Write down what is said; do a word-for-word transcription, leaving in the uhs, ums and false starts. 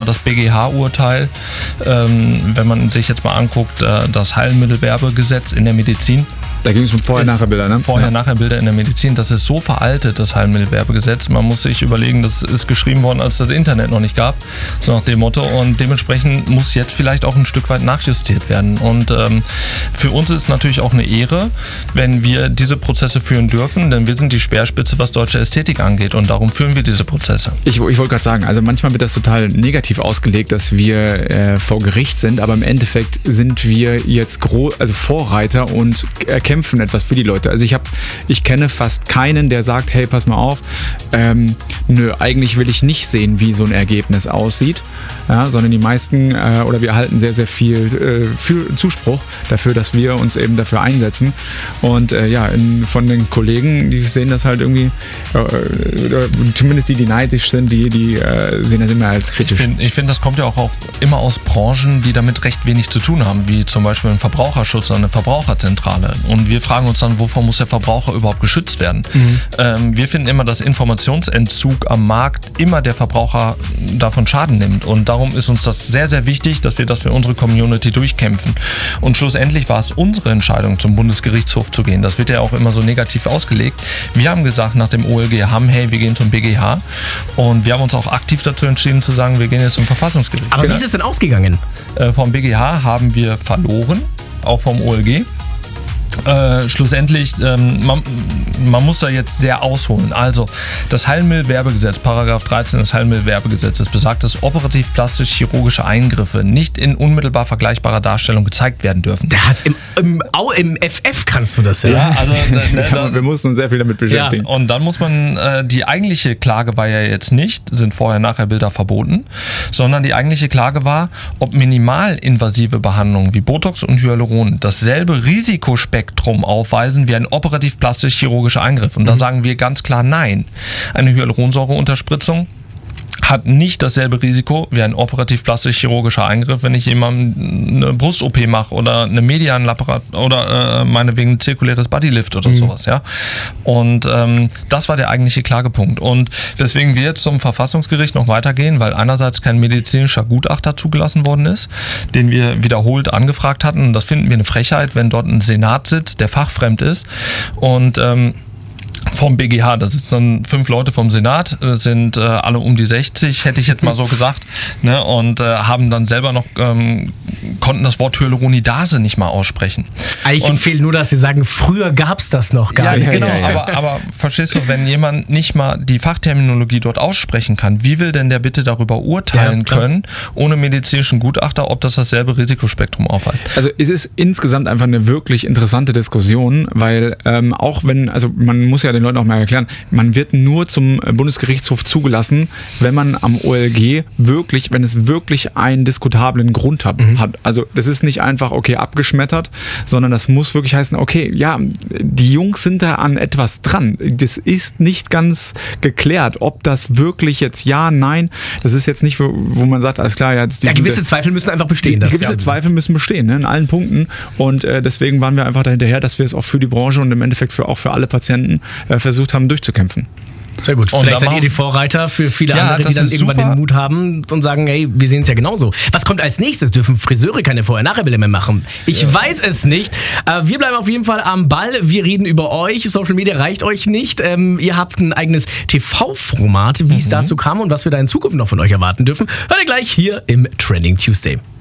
das B G H-Urteil, ähm, wenn man sich jetzt mal anguckt, äh, das Heilmittelwerbegesetz in der Medizin. Da ging es um Vorher-Nachher-Bilder, ne? Vorher-Nachher-Bilder in der Medizin. Das ist so veraltet, das Heilmittelwerbegesetz. Man muss sich überlegen, das ist geschrieben worden, als es das Internet noch nicht gab, so nach dem Motto. Und dementsprechend muss jetzt vielleicht auch ein Stück weit nachjustiert werden. Und ähm, für uns ist es natürlich auch eine Ehre, wenn wir diese Prozesse führen dürfen, denn wir sind die Speerspitze, was deutsche Ästhetik angeht. Und darum führen wir diese Prozesse. Ich, ich wollte gerade sagen, also manchmal wird das total negativ ausgelegt, dass wir äh, vor Gericht sind, aber im Endeffekt sind wir jetzt gro- also Vorreiter und äh, kämpfen etwas für die Leute. Also ich habe, ich kenne fast keinen, der sagt, hey, pass mal auf, ähm, nö, eigentlich will ich nicht sehen, wie so ein Ergebnis aussieht, ja, sondern die meisten äh, oder wir erhalten sehr, sehr viel äh, für Zuspruch dafür, dass wir uns eben dafür einsetzen und äh, ja, in, von den Kollegen, die sehen das halt irgendwie, äh, zumindest die, die neidisch sind, die, die äh, sehen das immer als kritisch. Ich finde, ich find, das kommt ja auch, auch immer aus Branchen, die damit recht wenig zu tun haben, wie zum Beispiel ein Verbraucherschutz oder eine Verbraucherzentrale. Und wir fragen uns dann, wovon muss der Verbraucher überhaupt geschützt werden? Mhm. Ähm, wir finden immer, dass Informationsentzug am Markt immer der Verbraucher davon Schaden nimmt. Und darum ist uns das sehr, sehr wichtig, dass wir das für unsere Community durchkämpfen. Und schlussendlich war es unsere Entscheidung, zum Bundesgerichtshof zu gehen. Das wird ja auch immer so negativ ausgelegt. Wir haben gesagt, nach dem O L G haben, hey, wir gehen zum B G H. Und wir haben uns auch aktiv dazu entschieden zu sagen, wir gehen jetzt zum Verfassungsgericht. Aber genau. Wie ist es denn ausgegangen? Äh, vom B G H haben wir verloren, auch vom O L G. Äh, schlussendlich, ähm, man, man muss da jetzt sehr ausholen. Also, das Heilmittelwerbegesetz, Paragraph dreizehn des Heilmittelwerbegesetzes besagt, dass operativ plastisch-chirurgische Eingriffe nicht in unmittelbar vergleichbarer Darstellung gezeigt werden dürfen. Der hat im, im, im F F kannst du das ja. Ja, also ne, ja, da, wir mussten uns sehr viel damit beschäftigen. Ja, und dann muss man, äh, die eigentliche Klage war ja jetzt nicht, sind Vorher-Nachher-Bilder verboten, sondern die eigentliche Klage war, ob minimalinvasive Behandlungen wie Botox und Hyaluron dasselbe Risikospektrum aufweisen wie ein operativ plastisch-chirurgischer Eingriff. Und da sagen wir ganz klar nein. Eine Hyaluronsäureunterspritzung hat nicht dasselbe Risiko wie ein operativ plastisch-chirurgischer Eingriff, wenn ich jemandem eine Brust-O P mache oder eine Medianlaparat oder äh, meinetwegen ein zirkuliertes Bodylift oder mhm. sowas. Ja? Und ähm, das war der eigentliche Klagepunkt. Und weswegen wir jetzt zum Verfassungsgericht noch weitergehen, weil einerseits kein medizinischer Gutachter zugelassen worden ist, den wir wiederholt angefragt hatten. Und das finden wir eine Frechheit, wenn dort ein Senat sitzt, der fachfremd ist und ähm, vom B G H, das sind dann fünf Leute vom Senat, sind äh, alle um die sechzig, hätte ich jetzt mal so gesagt, ne, und äh, haben dann selber noch, ähm, konnten das Wort Hyaluronidase nicht mal aussprechen. Eigentlich und, fehlt nur, dass sie sagen, früher gab es das noch gar ja, nicht. Genau, ja, ja. aber, aber verstehst du, wenn jemand nicht mal die Fachterminologie dort aussprechen kann, wie will denn der bitte darüber urteilen ja, können, ohne medizinischen Gutachter, ob das dasselbe Risikospektrum aufweist? Also es ist insgesamt einfach eine wirklich interessante Diskussion, weil ähm, auch wenn, also man muss ja den Leuten auch mal erklären, man wird nur zum Bundesgerichtshof zugelassen, wenn man am O L G wirklich, wenn es wirklich einen diskutablen Grund hat. Mhm. Also das ist nicht einfach, okay, abgeschmettert, sondern das muss wirklich heißen, okay, ja, die Jungs sind da an etwas dran. Das ist nicht ganz geklärt, ob das wirklich jetzt ja, nein, das ist jetzt nicht, wo, wo man sagt, alles klar, jetzt ja, gewisse Zweifel müssen einfach bestehen. Das gewisse ja. Zweifel müssen bestehen, ne, in allen Punkten und äh, deswegen waren wir einfach dahinterher, dass wir es auch für die Branche und im Endeffekt für, auch für alle Patienten äh, versucht haben durchzukämpfen. Sehr gut. Und vielleicht seid ihr die Vorreiter für viele ja, andere, die dann irgendwann super. den Mut haben und sagen, hey, wir sehen es ja genauso. Was kommt als nächstes? Dürfen Friseure keine Vorher-Nachher-Bilder mehr machen? Ich ja. weiß es nicht. Äh, wir bleiben auf jeden Fall am Ball. Wir reden über euch. Social Media reicht euch nicht. Ähm, ihr habt ein eigenes T V-Format, wie es mhm. dazu kam und was wir da in Zukunft noch von euch erwarten dürfen. Hört ihr gleich hier im Trending Tuesday.